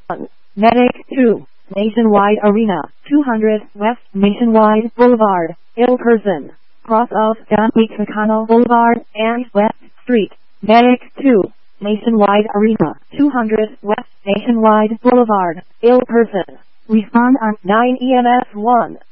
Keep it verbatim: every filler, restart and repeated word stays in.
one. Medic two. Nationwide Arena, two hundred West Nationwide Boulevard, Il Curzon, cross of Don Quixote Boulevard and West Street. Medic two. Nationwide Arena, two hundred West Nationwide Boulevard, Il Curzon. Respond on nine E M S one.